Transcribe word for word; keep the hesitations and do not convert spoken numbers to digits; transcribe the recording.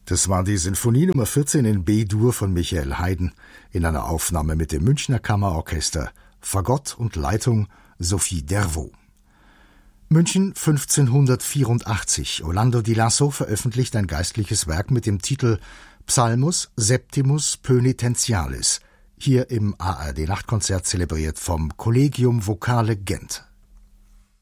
Das war die Sinfonie Nummer vierzehn in B-Dur von Michael Haydn in einer Aufnahme mit dem Münchner Kammerorchester, Fagott und Leitung Sophie Dervaux. München fünfzehnhundertvierundachtzig. Orlando di Lasso veröffentlicht ein geistliches Werk mit dem Titel Psalmus Septimus Pönitentialis, hier im A R D-Nachtkonzert zelebriert vom Collegium Vocale Gent.